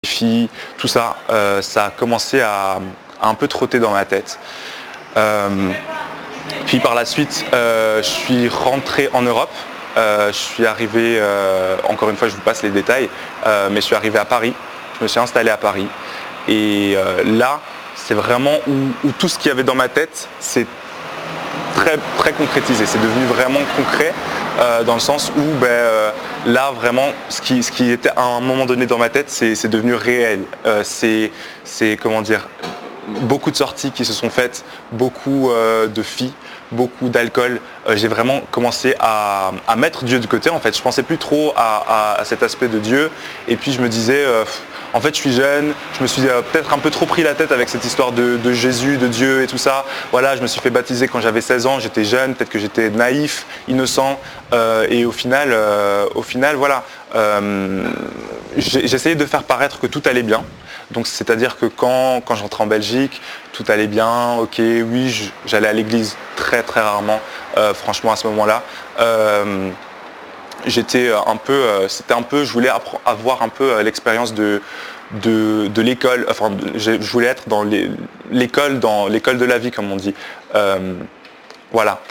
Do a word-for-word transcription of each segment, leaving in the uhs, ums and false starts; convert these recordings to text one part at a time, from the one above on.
filles, tout ça, euh, ça a commencé à, à un peu trotter dans ma tête. Euh, puis par la suite, euh, je suis rentré en Europe. Euh, je suis arrivé, euh, encore une fois, je vous passe les détails, euh, mais je suis arrivé à Paris. Je me suis installé à Paris. Et euh, là, c'est vraiment où, où tout ce qu'il y avait dans ma tête, c'est très, très concrétisé. C'est devenu vraiment concret. Euh, dans le sens où ben, euh, là vraiment ce qui, ce qui était à un moment donné dans ma tête c'est, c'est devenu réel. Euh, c'est, c'est comment dire, beaucoup de sorties qui se sont faites, beaucoup euh, de filles, beaucoup d'alcool. Euh, j'ai vraiment commencé à, à mettre Dieu de côté en fait. Je pensais plus trop à, à, à cet aspect de Dieu et puis je me disais euh, en fait je suis jeune, je me suis euh, peut-être un peu trop pris la tête avec cette histoire de, de Jésus, de Dieu et tout ça. Voilà, je me suis fait baptiser quand j'avais seize ans, j'étais jeune, peut-être que j'étais naïf, innocent euh, et au final, euh, au final voilà, euh, j'ai, j'essayais de faire paraître que tout allait bien. Donc c'est-à-dire que quand, quand j'entrais en Belgique, tout allait bien, ok, oui, je, j'allais à l'église très très rarement, euh, franchement à ce moment-là. Euh, j'étais un peu, euh, c'était un peu, je voulais appre- avoir un peu euh, l'expérience de, de, de l'école, enfin je, je voulais être dans les, l'école, dans l'école de la vie comme on dit. Euh, voilà.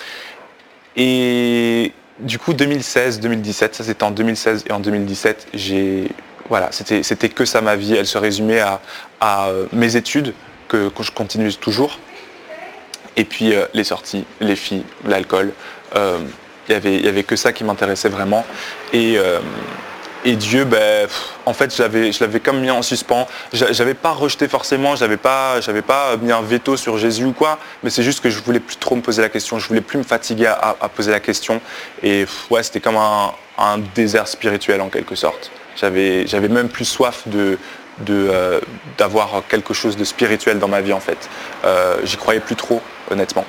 Et du coup deux mille seize deux mille dix-sept, ça c'était en deux mille seize et en deux mille dix-sept, j'ai... Voilà, c'était, c'était que ça ma vie, elle se résumait à, à mes études, que, que je continue toujours, et puis euh, les sorties, les filles, l'alcool, euh, y avait, y avait que ça qui m'intéressait vraiment. Et, euh, et Dieu, ben, pff, en fait, je l'avais, je l'avais comme mis en suspens, j'avais pas rejeté forcément, j'avais pas, j'avais pas mis un veto sur Jésus ou quoi, mais c'est juste que je voulais plus trop me poser la question, je voulais plus me fatiguer à, à poser la question, et pff, ouais, c'était comme un, un désert spirituel en quelque sorte. J'avais, j'avais même plus soif de, de, euh, d'avoir quelque chose de spirituel dans ma vie en fait. Euh, j'y croyais plus trop, honnêtement.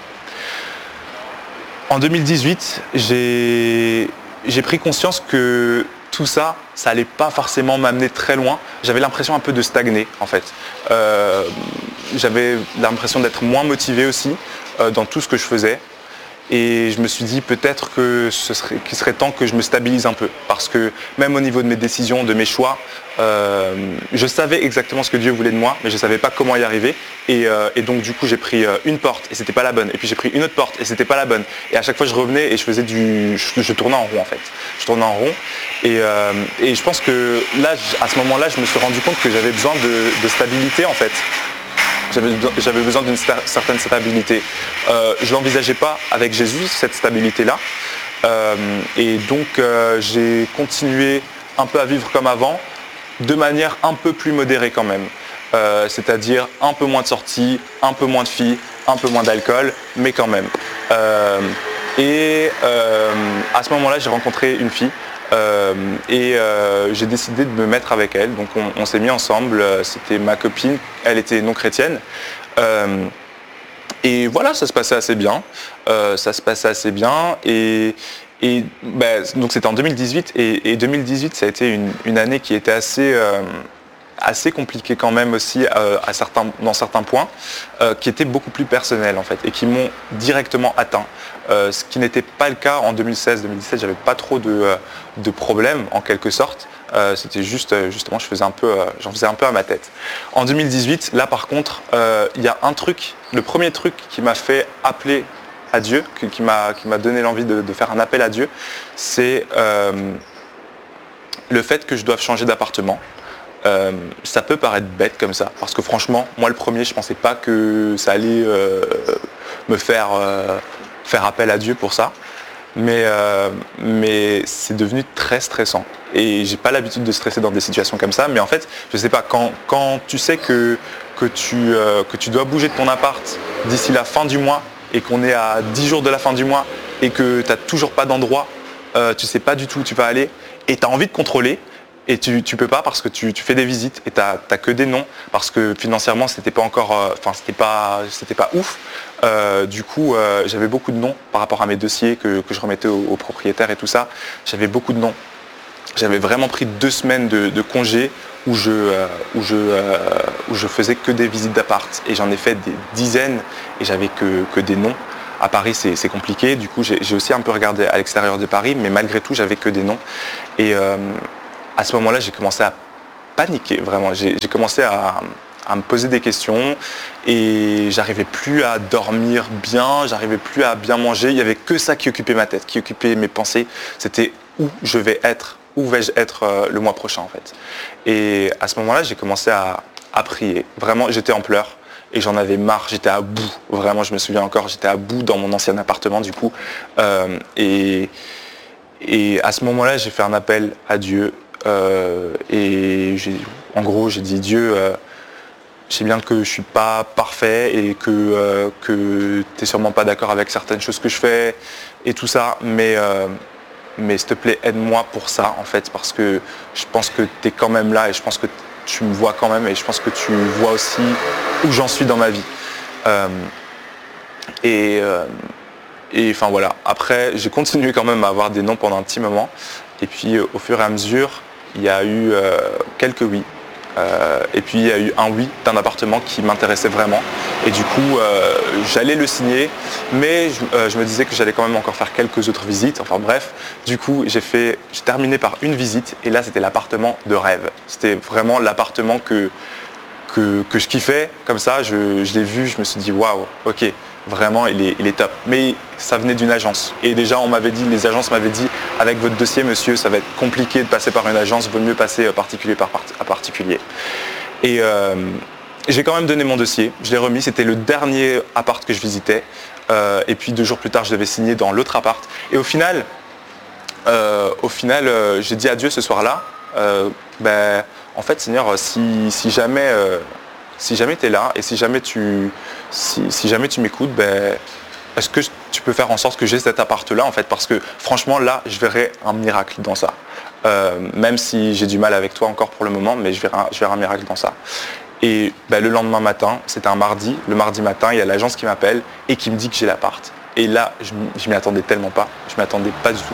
En deux mille dix-huit, j'ai, j'ai pris conscience que tout ça, ça allait pas forcément m'amener très loin. J'avais l'impression un peu de stagner en fait. Euh, j'avais l'impression d'être moins motivé aussi euh, dans tout ce que je faisais. Et je me suis dit peut-être que ce serait, qu'il serait temps que je me stabilise un peu. Parce que même au niveau de mes décisions, de mes choix, euh, je savais exactement ce que Dieu voulait de moi, mais je ne savais pas comment y arriver. Et, euh, et donc du coup j'ai pris une porte et c'était pas la bonne. Et puis j'ai pris une autre porte et c'était pas la bonne. Et à chaque fois je revenais et je faisais du. Je, je tournais en rond en fait. Je tournais en rond. Et, euh, et je pense que là, à ce moment-là, je me suis rendu compte que j'avais besoin de, de stabilité en fait. J'avais, j'avais besoin d'une sta- certaine stabilité. Euh, je ne l'envisageais pas avec Jésus, cette stabilité-là. Euh, et donc, euh, j'ai continué un peu à vivre comme avant, de manière un peu plus modérée quand même. Euh, c'est-à-dire un peu moins de sorties, un peu moins de filles, un peu moins d'alcool, mais quand même. Euh, et euh, à ce moment-là, j'ai rencontré une fille. Euh, et euh, j'ai décidé de me mettre avec elle, donc on, on s'est mis ensemble, c'était ma copine, elle était non chrétienne, euh, et voilà, ça se passait assez bien, euh, ça se passait assez bien, et, et bah, donc c'était en deux mille dix-huit, et, et deux mille dix-huit ça a été une, une année qui était assez, euh, assez compliquée quand même aussi euh, à certains, dans certains points, euh, qui étaient beaucoup plus personnels en fait, et qui m'ont directement atteint. Euh, ce qui n'était pas le cas en deux mille seize deux mille dix-sept, j'avais pas trop de, euh, de problèmes en quelque sorte. Euh, c'était juste, euh, justement, je faisais un peu, euh, j'en faisais un peu à ma tête. En deux mille dix-huit, là par contre, il euh, y a un truc, le premier truc qui m'a fait appeler à Dieu, qui, qui, m'a, qui m'a donné l'envie de, de faire un appel à Dieu, c'est euh, le fait que je doive changer d'appartement. Euh, ça peut paraître bête comme ça, parce que franchement, moi le premier, je pensais pas que ça allait euh, me faire... Euh, faire appel à Dieu pour ça, mais, euh, mais c'est devenu très stressant. Et j'ai pas l'habitude de stresser dans des situations comme ça, mais en fait, je sais pas, quand, quand tu sais que, que, tu, euh, que tu dois bouger de ton appart d'ici la fin du mois, et qu'on est à dix jours de la fin du mois, et que tu n'as toujours pas d'endroit, euh, tu sais pas du tout où tu vas aller, et tu as envie de contrôler, et tu, tu peux pas parce que tu, tu fais des visites et tu n'as que des noms, parce que financièrement c'était pas encore, enfin euh, c'était pas, c'était pas ouf. Euh, du coup euh, j'avais beaucoup de noms par rapport à mes dossiers que, que je remettais aux, aux propriétaires et tout ça. J'avais beaucoup de noms. J'avais vraiment pris deux semaines de, de congé où je, euh, où, je, euh, où je faisais que des visites d'appart. Et j'en ai fait des dizaines et j'avais que, que des noms. À Paris, c'est, c'est compliqué. Du coup, j'ai, j'ai aussi un peu regardé à l'extérieur de Paris, mais malgré tout, j'avais que des noms. Et euh, à ce moment-là, j'ai commencé à paniqué, vraiment. J'ai commencé à, à me poser des questions et j'arrivais plus à dormir bien, j'arrivais plus à bien manger. Il n'y avait que ça qui occupait ma tête, qui occupait mes pensées. C'était où je vais être, où vais-je être euh, le mois prochain en fait. Et à ce moment-là, j'ai commencé à, à prier. Vraiment, j'étais en pleurs. Et j'en avais marre, j'étais à bout, vraiment je me souviens encore, j'étais à bout dans mon ancien appartement du coup. Euh, et, et à ce moment-là, j'ai fait un appel à Dieu. Euh, et en gros, j'ai dit Dieu, euh, je sais bien que je ne suis pas parfait et que, euh, que tu n'es sûrement pas d'accord avec certaines choses que je fais et tout ça, mais, euh, mais s'il te plaît, aide-moi pour ça en fait, parce que je pense que tu es quand même là et je pense que tu me vois quand même et je pense que tu vois aussi où j'en suis dans ma vie. Euh, et, euh, et enfin voilà, après j'ai continué quand même à avoir des non pendant un petit moment et puis euh, au fur et à mesure il y a eu euh, quelques oui. Euh, et puis il y a eu un oui d'un appartement qui m'intéressait vraiment et du coup euh, j'allais le signer mais je, euh, je me disais que j'allais quand même encore faire quelques autres visites, enfin bref, du coup j'ai fait, j'ai terminé par une visite et là c'était l'appartement de rêve, c'était vraiment l'appartement que, que, que je kiffais, comme ça je, je l'ai vu, je me suis dit waouh, ok, vraiment il est, il est top, mais ça venait d'une agence et déjà on m'avait dit, les agences m'avaient dit avec votre dossier monsieur ça va être compliqué de passer par une agence, vaut mieux passer particulier par part, à particulier. Et euh, j'ai quand même donné mon dossier, je l'ai remis, c'était le dernier appart que je visitais euh, et puis deux jours plus tard je devais signer dans l'autre appart et au final, euh, au final euh, j'ai dit à Dieu ce soir-là, euh, ben, en fait Seigneur si, si jamais euh, si jamais tu es là et si jamais tu, si, si jamais tu m'écoutes, ben, est-ce que tu peux faire en sorte que j'ai cet appart-là en fait, parce que franchement là, je verrai un miracle dans ça. Euh, même si j'ai du mal avec toi encore pour le moment, mais je verrai un, je verrai un miracle dans ça. Et ben, le lendemain matin, c'était un mardi, le mardi matin, il y a l'agence qui m'appelle et qui me dit que j'ai l'appart. Et là, je ne m'y attendais tellement pas, je ne m'y attendais pas du tout.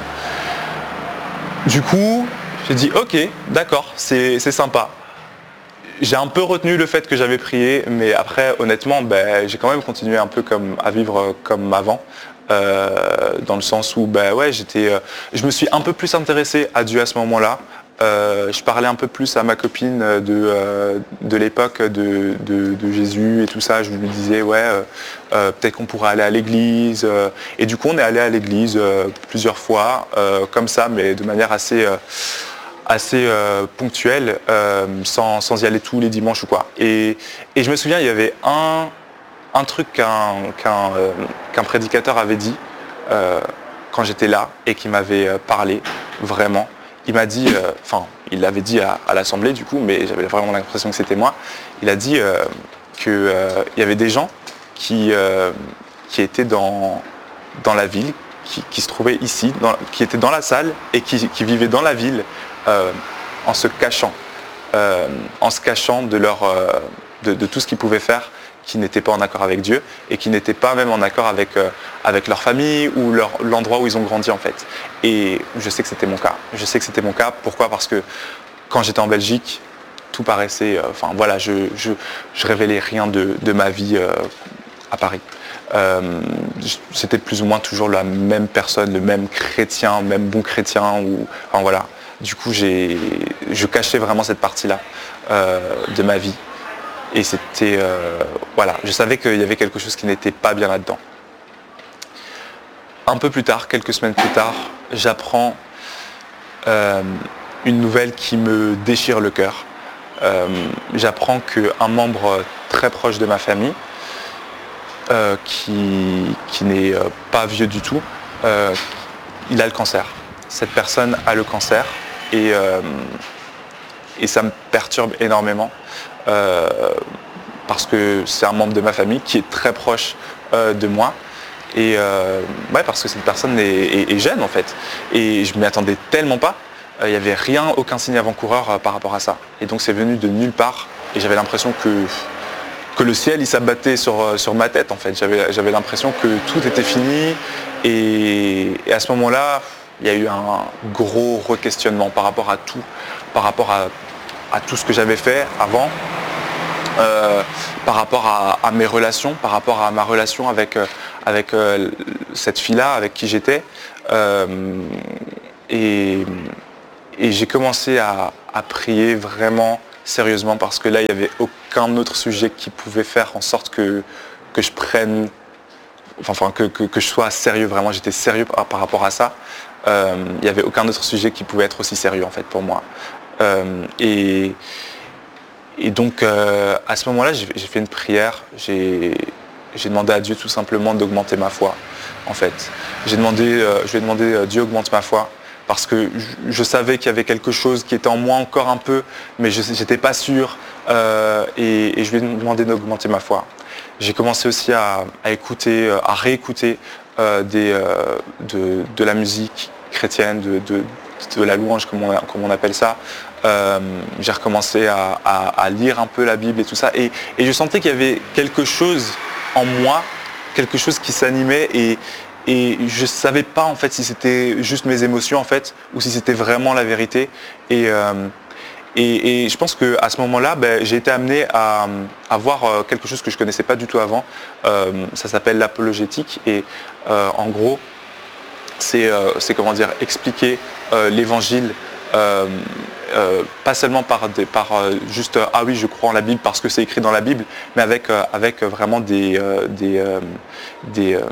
Du coup, j'ai dit ok, d'accord, c'est sympa. J'ai un peu retenu le fait que j'avais prié, mais après, honnêtement, ben, j'ai quand même continué un peu comme, à vivre comme avant, euh, dans le sens où ben, ouais, j'étais, euh, je me suis un peu plus intéressé à Dieu à ce moment-là. Euh, je parlais un peu plus à ma copine de, euh, de l'époque de, de, de Jésus et tout ça. Je lui disais, ouais, euh, euh, peut-être qu'on pourrait aller à l'église. Euh, et du coup, on est allé à l'église euh, plusieurs fois, euh, comme ça, mais de manière assez... Euh, assez euh, ponctuel, euh, sans, sans y aller tous les dimanches ou quoi. Et, et je me souviens, il y avait un, un truc qu'un qu'un euh, qu'un prédicateur avait dit euh, quand j'étais là et qui m'avait euh, parlé, vraiment. Il m'a dit, euh, enfin, il l'avait dit à, à l'Assemblée du coup, mais j'avais vraiment l'impression que c'était moi. Il a dit euh, qu'il euh, y avait des gens qui, euh, qui étaient dans, dans la ville, qui, qui se trouvaient ici, dans, qui étaient dans la salle et qui, qui vivaient dans la ville, Euh, en se cachant, euh, en se cachant de, leur, euh, de, de tout ce qu'ils pouvaient faire qui n'était pas en accord avec Dieu et qui n'était pas même en accord avec, euh, avec leur famille ou l'endroit où ils ont grandi en fait. Et je sais que c'était mon cas. Je sais que c'était mon cas. Pourquoi ? Parce que quand j'étais en Belgique, tout paraissait... Euh, enfin voilà, je, je, je révélais rien de, de ma vie euh, à Paris. Euh, c'était plus ou moins toujours la même personne, le même chrétien, même bon chrétien. Ou, enfin voilà. Du coup, je cachais vraiment cette partie-là euh, de ma vie. Et c'était... Euh, voilà, je savais qu'il y avait quelque chose qui n'était pas bien là-dedans. Un peu plus tard, quelques semaines plus tard, j'apprends euh, une nouvelle qui me déchire le cœur. Euh, j'apprends qu'un membre très proche de ma famille, euh, qui, qui n'est pas vieux du tout, euh, il a le cancer. Cette personne a le cancer. Et, euh, et ça me perturbe énormément euh, parce que c'est un membre de ma famille qui est très proche euh, de moi et euh, ouais, parce que cette personne est, est, est jeune en fait et je ne m'y attendais tellement pas, il n'y avait rien, aucun signe avant-coureur euh, par rapport à ça et donc c'est venu de nulle part et j'avais l'impression que, que le ciel il s'abattait sur, sur ma tête en fait, j'avais l'impression que tout était fini et, et à ce moment-là il y a eu un gros re-questionnement par rapport à tout, par rapport à, à tout ce que j'avais fait avant, euh, par rapport à, à mes relations, par rapport à ma relation avec, avec euh, cette fille-là, avec qui j'étais. Euh, et et j'ai commencé à, à prier vraiment sérieusement parce que là, il n'y avait aucun autre sujet qui pouvait faire en sorte que, que je prenne, enfin que, que, que je sois sérieux, vraiment, j'étais sérieux par, par rapport à ça. Euh, il n'y avait aucun autre sujet qui pouvait être aussi sérieux en fait pour moi. Euh, et, et donc euh, à ce moment-là, j'ai, j'ai fait une prière, j'ai, j'ai demandé à Dieu tout simplement d'augmenter ma foi en fait. J'ai demandé, euh, je lui ai demandé euh, Dieu augmente ma foi parce que je, je savais qu'il y avait quelque chose qui était en moi encore un peu, mais je n'étais pas sûr euh, et, et je lui ai demandé d'augmenter ma foi. J'ai commencé aussi à, à écouter, à réécouter euh, des, euh, de, de la musique chrétienne, de, de, de la louange comme on, comme on appelle ça. Euh, j'ai recommencé à, à, à lire un peu la Bible et tout ça. Et, et je sentais qu'il y avait quelque chose en moi, quelque chose qui s'animait et, et je ne savais pas en fait si c'était juste mes émotions en fait ou si c'était vraiment la vérité. Et, euh, et, et je pense qu'à ce moment-là, ben, j'ai été amené à, à voir quelque chose que je ne connaissais pas du tout avant. Euh, ça s'appelle l'apologétique et euh, en gros, c'est, euh, c'est comment dire, expliquer euh, l'évangile. Euh, euh, pas seulement par, des, par euh, juste euh, ah oui je crois en la Bible parce que c'est écrit dans la Bible, mais avec, euh, avec vraiment des, euh, des, euh, des, euh,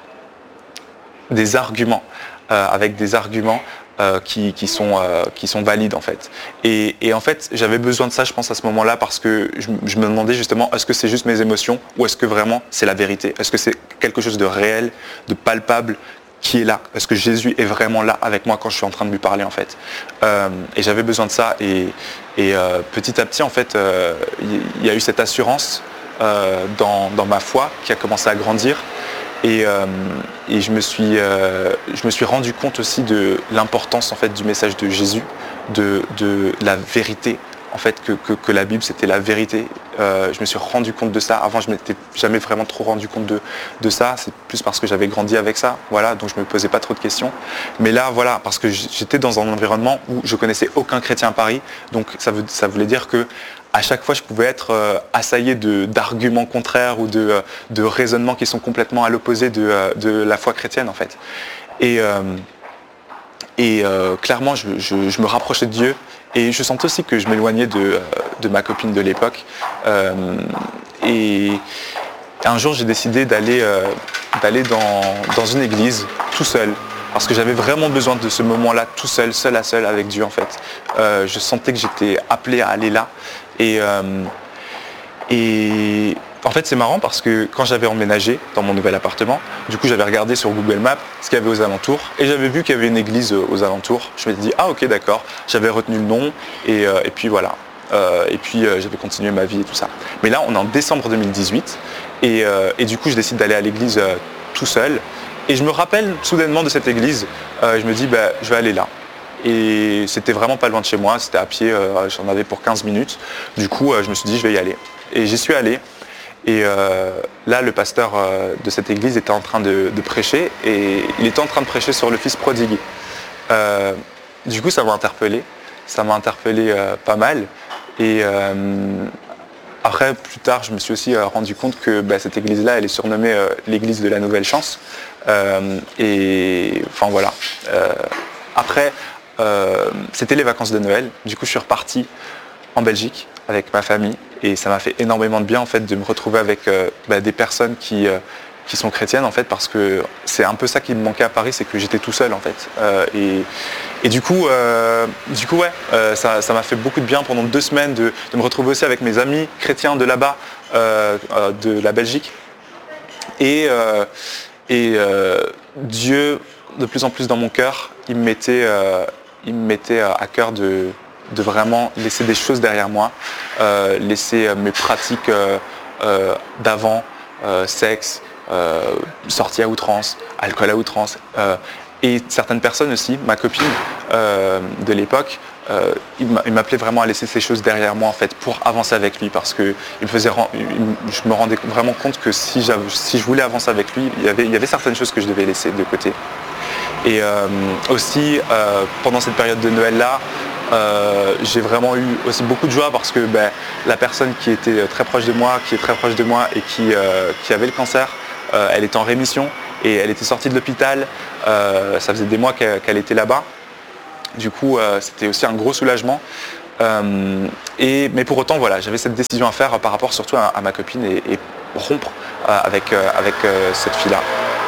des arguments, euh, avec des arguments euh, qui, qui, sont, euh, qui sont valides en fait. Et, et en fait j'avais besoin de ça je pense à ce moment-là parce que je, je me demandais justement est-ce que c'est juste mes émotions ou est-ce que vraiment c'est la vérité, est-ce que c'est quelque chose de réel, de palpable qui est là, est-ce que Jésus est vraiment là avec moi quand je suis en train de lui parler en fait. Euh, et j'avais besoin de ça et, et euh, petit à petit en fait il euh, y, y a eu cette assurance euh, dans, dans ma foi qui a commencé à grandir et, euh, et je, me suis, euh, je me suis rendu compte aussi de l'importance en fait du message de Jésus, de, de la vérité en fait que, que, que la Bible c'était la vérité. Euh, je me suis rendu compte de ça. Avant je ne m'étais jamais vraiment trop rendu compte de, de ça. C'est plus parce que j'avais grandi avec ça, voilà, donc je ne me posais pas trop de questions. Mais là voilà, parce que j'étais dans un environnement où je connaissais aucun chrétien à Paris, donc ça, veut, ça voulait dire que à chaque fois je pouvais être euh, assaillé de, d'arguments contraires ou de, euh, de raisonnements qui sont complètement à l'opposé de, euh, de la foi chrétienne en fait. Et, euh, et euh, clairement je, je, je me rapprochais de Dieu. Et je sentais aussi que je m'éloignais de, de ma copine de l'époque. Euh, et un jour, j'ai décidé d'aller, euh, d'aller dans, dans une église tout seul. Parce que j'avais vraiment besoin de ce moment-là tout seul, seul à seul avec Dieu en fait. Euh, je sentais que j'étais appelé à aller là. Et, euh, et en fait, c'est marrant parce que quand j'avais emménagé dans mon nouvel appartement, du coup, j'avais regardé sur Google Maps ce qu'il y avait aux alentours et j'avais vu qu'il y avait une église aux alentours. Je me suis dit, ah ok, d'accord. J'avais retenu le nom et, euh, et puis voilà. Euh, et puis euh, j'avais continué ma vie et tout ça. Mais là, on est en décembre deux mille dix-huit et, euh, et du coup, je décide d'aller à l'église euh, tout seul. Et je me rappelle soudainement de cette église. Euh, je me dis, bah, je vais aller là. Et c'était vraiment pas loin de chez moi. C'était à pied. Euh, j'en avais pour quinze minutes. Du coup, euh, je me suis dit, je vais y aller. Et j'y suis allé. Et euh, là, le pasteur euh, de cette église était en train de, de prêcher et il était en train de prêcher sur le fils prodigue. Euh, du coup, ça m'a interpellé, ça m'a interpellé euh, pas mal. Et euh, après, plus tard, je me suis aussi euh, rendu compte que bah, cette église-là, elle est surnommée euh, l'église de la Nouvelle Chance. Euh, et enfin voilà. Euh, après, euh, c'était les vacances de Noël. Du coup, je suis reparti en Belgique avec ma famille et ça m'a fait énormément de bien en fait de me retrouver avec euh, bah, des personnes qui, euh, qui sont chrétiennes en fait parce que c'est un peu ça qui me manquait à Paris, c'est que j'étais tout seul en fait euh, et, et du coup euh, du coup ouais euh, ça, ça m'a fait beaucoup de bien pendant deux semaines de, de me retrouver aussi avec mes amis chrétiens de là-bas euh, euh, de la Belgique et, euh, et euh, Dieu de plus en plus dans mon cœur il me mettait, euh, il me mettait à cœur de de vraiment laisser des choses derrière moi, euh, laisser euh, mes pratiques euh, euh, d'avant, euh, sexe, euh, sortie à outrance, alcool à outrance, euh, et certaines personnes aussi, ma copine euh, de l'époque, euh, il m'appelait vraiment à laisser ces choses derrière moi en fait pour avancer avec lui parce que il me faisait, il, je me rendais vraiment compte que si, si je voulais avancer avec lui, il y avait, il y avait certaines choses que je devais laisser de côté. Et euh, aussi euh, pendant cette période de Noël là, Euh, j'ai vraiment eu aussi beaucoup de joie parce que ben, la personne qui était très proche de moi, qui est très proche de moi et qui, euh, qui avait le cancer, euh, elle était en rémission et elle était sortie de l'hôpital. Euh, ça faisait des mois qu'elle, qu'elle était là-bas. Du coup, euh, c'était aussi un gros soulagement. Euh, et, mais pour autant, voilà, j'avais cette décision à faire par rapport surtout à, à ma copine et, et rompre euh, avec, euh, avec euh, cette fille-là.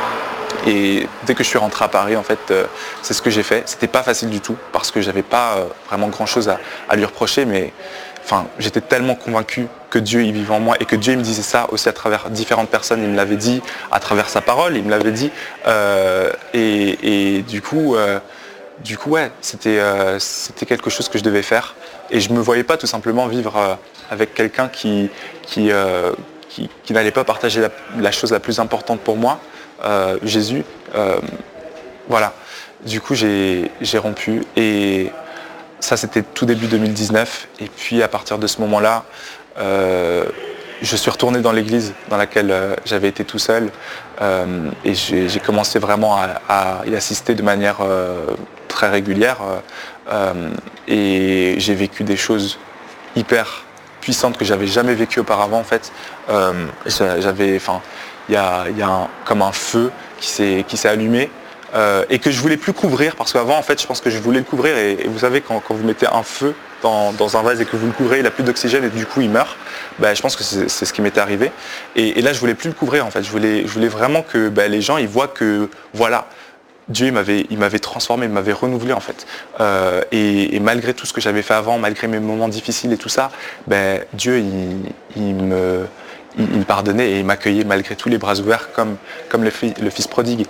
Et dès que je suis rentré à Paris, en fait, euh, c'est ce que j'ai fait. C'était pas facile du tout parce que j'avais pas euh, vraiment grand-chose à, à lui reprocher, mais enfin, j'étais tellement convaincu que Dieu il vivait en moi et que Dieu il me disait ça aussi à travers différentes personnes. Il me l'avait dit à travers sa parole, il me l'avait dit. Euh, et, et du coup, euh, du coup, ouais, c'était euh, c'était quelque chose que je devais faire. Et je me voyais pas tout simplement vivre euh, avec quelqu'un qui qui, euh, qui qui n'allait pas partager la, la chose la plus importante pour moi. Euh, Jésus, euh, voilà. Du coup, j'ai, j'ai rompu et ça, c'était tout début deux mille dix-neuf. Et puis, à partir de ce moment-là, euh, je suis retourné dans l'église dans laquelle euh, j'avais été tout seul euh, et j'ai, j'ai commencé vraiment à, à y assister de manière euh, très régulière euh, et j'ai vécu des choses hyper puissantes que j'avais jamais vécues auparavant en fait. Euh, j'avais, enfin. Il y a, il y a un, comme un feu qui s'est, qui s'est allumé euh, et que je voulais plus couvrir parce qu'avant en fait je pense que je voulais le couvrir et, et vous savez quand, quand vous mettez un feu dans, dans un vase et que vous le couvrez, il n'a plus d'oxygène et du coup il meurt, ben, je pense que c'est, c'est ce qui m'était arrivé et, et là je voulais plus le couvrir en fait, je voulais, je voulais vraiment que ben, les gens ils voient que voilà, Dieu il m'avait, il m'avait transformé, il m'avait renouvelé en fait euh, et, et malgré tout ce que j'avais fait avant, malgré mes moments difficiles et tout ça, ben, Dieu il, il me Il, il me pardonnait et il m'accueillait malgré tout les bras ouverts comme, comme le, fi, le fils prodigue.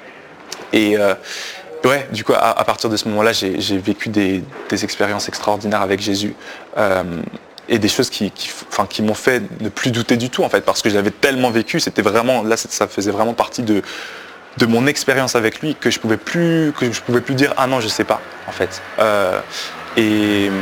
Et euh, ouais, du coup, à, à partir de ce moment-là, j'ai, j'ai vécu des, des expériences extraordinaires avec Jésus euh, et des choses qui, qui, enfin, qui m'ont fait ne plus douter du tout en fait, parce que j'avais tellement vécu, c'était vraiment, là, ça faisait vraiment partie de, de mon expérience avec lui que je pouvais plus, que je pouvais plus dire ah non, je sais pas en fait. Euh, et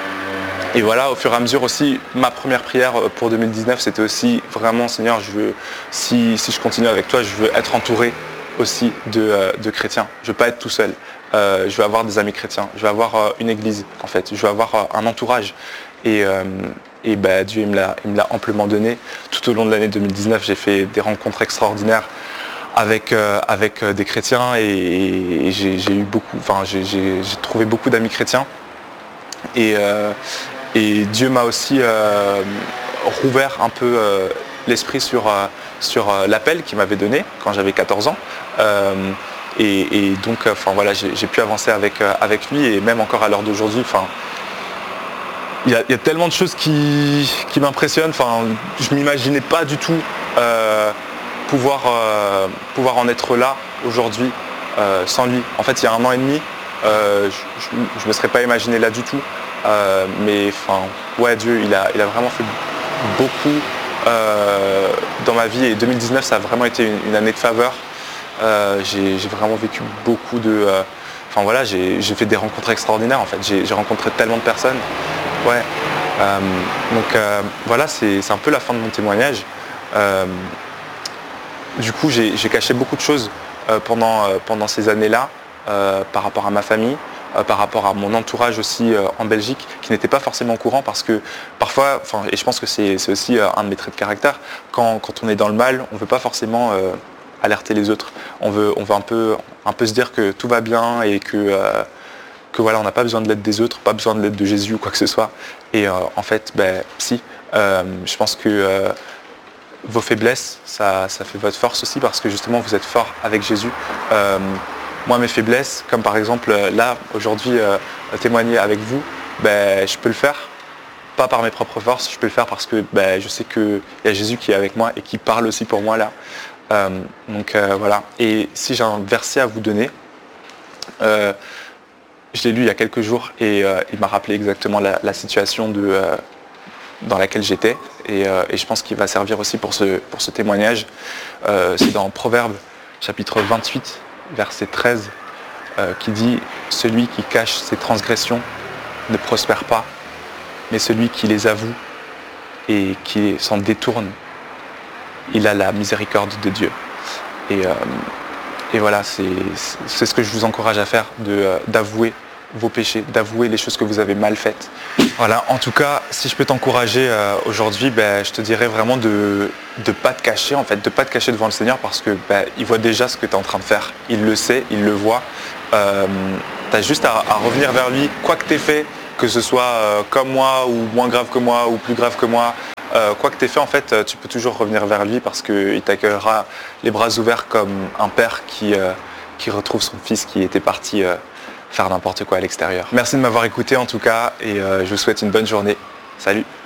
Et voilà, au fur et à mesure aussi, ma première prière pour deux mille dix-neuf, c'était aussi vraiment, Seigneur, je veux, si, si je continue avec toi, je veux être entouré aussi de, euh, de chrétiens. Je veux pas être tout seul. Euh, je veux avoir des amis chrétiens. Je veux avoir euh, une église, en fait. Je veux avoir euh, un entourage. Et, euh, et bah, Dieu, il me l'a, il me l'a amplement donné. Tout au long de l'année deux mille dix-neuf, j'ai fait des rencontres extraordinaires avec, euh, avec des chrétiens et, et j'ai, j'ai eu beaucoup, enfin, j'ai, j'ai, j'ai trouvé beaucoup d'amis chrétiens. Et, euh, Et Dieu m'a aussi euh, rouvert un peu euh, l'esprit sur, euh, sur euh, l'appel qu'il m'avait donné quand j'avais quatorze ans. Euh, et, et donc enfin, voilà, j'ai, j'ai pu avancer avec, euh, avec lui et même encore à l'heure d'aujourd'hui. Enfin, il y a, il y a tellement de choses qui, qui m'impressionnent. Enfin, je ne m'imaginais pas du tout euh, pouvoir, euh, pouvoir en être là aujourd'hui euh, sans lui. En fait, il y a un an et demi, euh, je ne me serais pas imaginé là du tout. Euh, mais enfin, ouais, Dieu, il a, il a vraiment fait beaucoup euh, dans ma vie et deux mille dix-neuf, ça a vraiment été une, une année de faveur. Euh, j'ai, j'ai vraiment vécu beaucoup de... Euh, enfin voilà, j'ai, j'ai fait des rencontres extraordinaires en fait. J'ai, j'ai rencontré tellement de personnes. Ouais. Euh, donc euh, voilà, c'est, c'est un peu la fin de mon témoignage. Euh, du coup, j'ai, j'ai caché beaucoup de choses euh, pendant, euh, pendant ces années-là euh, par rapport à ma famille. Par rapport à mon entourage aussi euh, en Belgique, qui n'était pas forcément au courant parce que parfois, et je pense que c'est, c'est aussi euh, un de mes traits de caractère, quand, quand on est dans le mal, on ne veut pas forcément euh, alerter les autres. On veut, on veut un, peu, un peu se dire que tout va bien et que, euh, que voilà, on n'a pas besoin de l'aide des autres, pas besoin de l'aide de Jésus ou quoi que ce soit. Et euh, en fait, ben, si, euh, je pense que euh, vos faiblesses, ça, ça fait votre force aussi parce que justement, vous êtes fort avec Jésus. Euh, Moi, mes faiblesses, comme par exemple là, aujourd'hui, euh, témoigner avec vous, ben, je peux le faire, pas par mes propres forces, je peux le faire parce que ben, je sais qu'il y a Jésus qui est avec moi et qui parle aussi pour moi là. Euh, donc euh, voilà. Et si j'ai un verset à vous donner, euh, je l'ai lu il y a quelques jours et euh, il m'a rappelé exactement la, la situation de, euh, dans laquelle j'étais et, euh, et je pense qu'il va servir aussi pour ce, pour ce témoignage. Euh, c'est dans Proverbes chapitre vingt-huit. Verset treize, euh, qui dit « Celui qui cache ses transgressions ne prospère pas, mais celui qui les avoue et qui s'en détourne, il a la miséricorde de Dieu. » Et, euh, et voilà, c'est, c'est ce que je vous encourage à faire, de, euh, d'avouer vos péchés, d'avouer les choses que vous avez mal faites. Voilà, en tout cas, si je peux t'encourager euh, aujourd'hui, ben, je te dirais vraiment de ne pas te cacher, en fait, de ne pas te cacher devant le Seigneur parce que ben, il voit déjà ce que tu es en train de faire. Il le sait, il le voit. Euh, tu as juste à, à revenir vers lui, quoi que tu aies fait, que ce soit euh, comme moi ou moins grave que moi ou plus grave que moi, euh, quoi que tu aies fait, en fait, tu peux toujours revenir vers lui parce qu'il t'accueillera les bras ouverts comme un père qui, euh, qui retrouve son fils qui était parti euh, faire n'importe quoi à l'extérieur. Merci de m'avoir écouté en tout cas et euh, je vous souhaite une bonne journée. Salut!